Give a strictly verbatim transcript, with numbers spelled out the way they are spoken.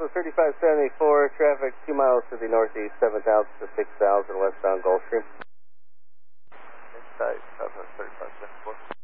Southwest thirty-five seventy-four, traffic two miles to the northeast, seven thousand to six thousand westbound Gulfstream. Inside Southwest thirty-five seventy-four.